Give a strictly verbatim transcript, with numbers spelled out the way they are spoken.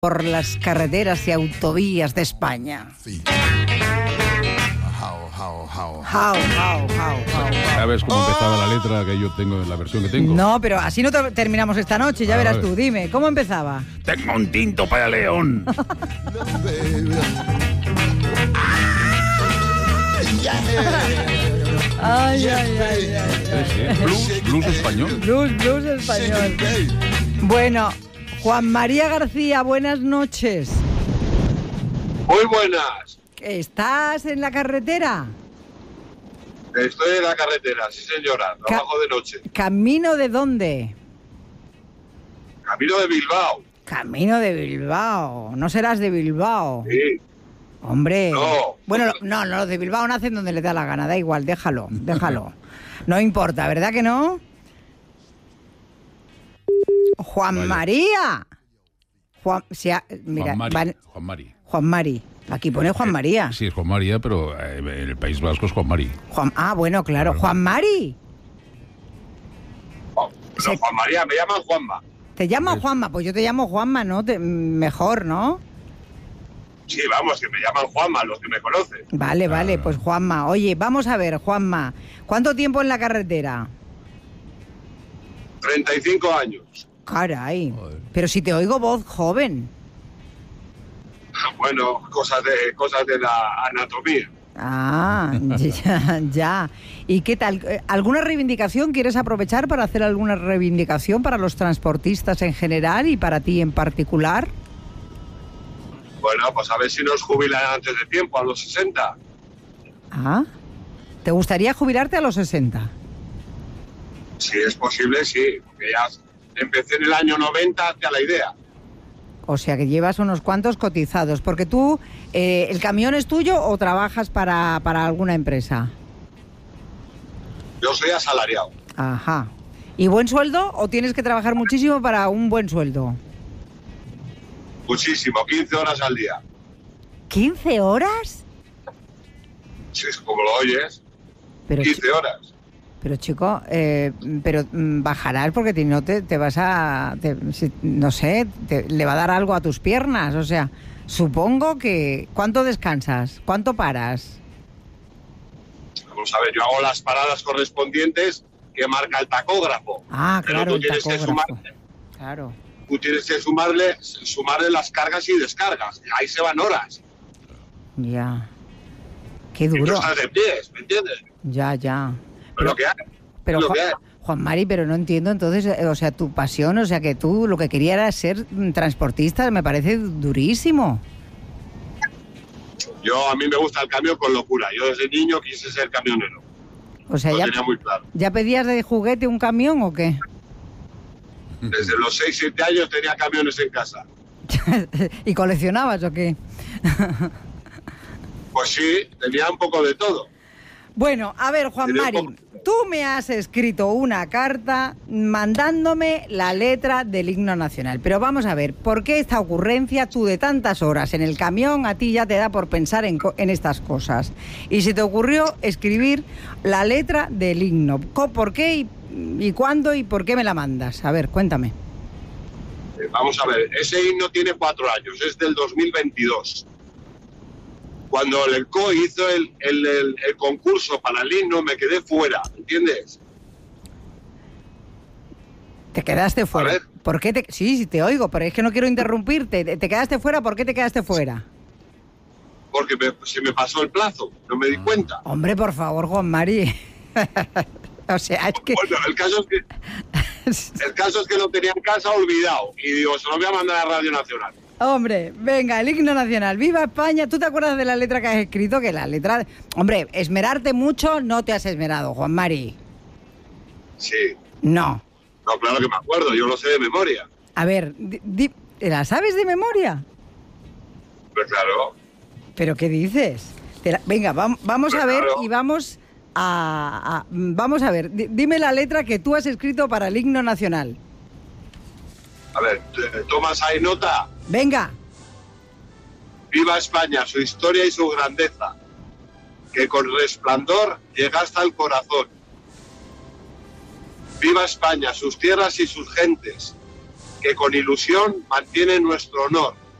por las carreteras y autovías de España. How, how, how, how. ¿Sabes cómo empezaba la letra que yo tengo en la versión que tengo? No, pero así no te- terminamos esta noche, ya A verás ver. tú. Dime, ¿cómo empezaba? Tengo un tinto para león. Ay, ay, ay, ay, ay. Sí, sí. Blues, blues español. Blues, blues español. Bueno, Juan María García, buenas noches. Muy buenas. ¿Estás en la carretera? Estoy en la carretera, sí señora, trabajo de noche. ¿Camino de dónde? Camino de Bilbao. Camino de Bilbao. ¿No serás de Bilbao? Sí. Hombre. No. Bueno, lo- no, no, los de Bilbao nacen donde les da la gana, da igual, déjalo, déjalo. No importa, ¿verdad que no? Juan Vaya. María. Juan, si ha- mira, Juan Mari. van- Juan Mari. Juan Mari. Aquí pone Juan María. Sí, es Juan María, pero eh, en el País Vasco es Juan Mari. Juan, ah, bueno, claro, Juan Mari. Oh, no, Se- Juan María, me llaman Juanma. ¿Te llamas Juanma? Pues yo te llamo Juanma, ¿no? Te- mejor, ¿no? Sí, vamos, que me llaman Juanma, los que me conocen. Vale, vale, Ah. pues Juanma. Oye, vamos a ver, Juanma, ¿cuánto tiempo en la carretera? treinta y cinco años. Caray, Joder. pero si te oigo voz joven. Bueno, cosas de cosas de la anatomía. Ah, ya, ya. ¿Y qué tal? Eh, ¿Alguna reivindicación? ¿Quieres aprovechar para hacer alguna reivindicación para los transportistas en general y para ti en particular? Bueno, pues a ver si nos jubilan antes de tiempo, a los sesenta. Ah, ¿te gustaría jubilarte a los sesenta? Si es posible, sí, porque ya empecé en el año noventa, te da la idea. O sea que llevas unos cuantos cotizados, porque tú, eh, ¿el camión es tuyo o trabajas para, para alguna empresa? Yo soy asalariado. Ajá. ¿Y buen sueldo o tienes que trabajar muchísimo para un buen sueldo? Muchísimo, quince horas al día. ¿quince horas? Si es como lo oyes, Pero, chi- quince horas. pero chico, eh, pero mm, bajarás porque si no te, te vas a... te- si- no sé, te- le va a dar algo a tus piernas. O sea, supongo que... ¿Cuánto descansas? ¿Cuánto paras? Vamos a ver, yo hago las paradas correspondientes que marca el tacógrafo. Ah, Pero claro, tú el tienes que tacógrafo. sumar- Claro. Tú tienes que sumarle, sumarle las cargas y descargas. Ahí se van horas. Ya. Qué Y tú duro. estás de pies, ¿me entiendes? Ya, ya. Pero lo que hay. Pero es lo Juan, que hay. Juan Mari, pero no entiendo entonces, eh, o sea, tu pasión, o sea, que tú lo que querías era ser mm, transportista, me parece durísimo. Yo, a mí me gusta el camión con locura. Yo desde niño quise ser camionero. O sea, Lo ya, tenía muy claro. ¿ya pedías de juguete un camión o qué? Desde los seis siete años tenía camiones en casa. ¿Y coleccionabas o qué? Pues sí, tenía un poco de todo. Bueno, a ver, Juan Tenía un Mari, poco- tú me has escrito una carta mandándome la letra del himno nacional. Pero vamos a ver, ¿por qué esta ocurrencia? Tú de tantas horas en el camión, a ti ya te da por pensar en, co- en estas cosas. Y se te ocurrió escribir la letra del himno. Co- ¿Por qué y, y cuándo y por qué me la mandas? A ver, cuéntame. Eh, Vamos a ver, ese himno tiene cuatro años, es del dos mil veintidós. Cuando el C O E hizo el, el, el- el concurso para el himno, me quedé fuera, ¿entiendes? Te quedaste fuera. ver. ¿Por qué te...? Sí, sí, te oigo, pero es que no quiero interrumpirte. ¿Te te quedaste fuera? ¿Por qué te quedaste fuera? Porque me- se me pasó el plazo, no me di cuenta. Hombre, por favor, Juan Mari. O sea, es que... Bueno, el caso es que el caso es que lo tenía en casa olvidado y digo, se lo voy a mandar a Radio Nacional. Hombre, venga, el himno nacional. ¡Viva España! ¿Tú te acuerdas de la letra que has escrito? Que la letra... Hombre, esmerarte mucho no te has esmerado, Juan Mari. Sí, No. no, claro que me acuerdo, yo lo sé de memoria. A ver, di- di- ¿la sabes de memoria? Pero claro, ¿Pero qué dices? Te la- Venga, vam- vamos a ver Claro. y vamos a, a- Vamos a ver, di- dime la letra que tú has escrito para el himno nacional. a ver, t- tomas ahí nota. Venga. Viva España, su historia y su grandeza, que con resplandor llega hasta el corazón. Viva España, sus tierras y sus gentes, que con ilusión mantienen nuestro honor.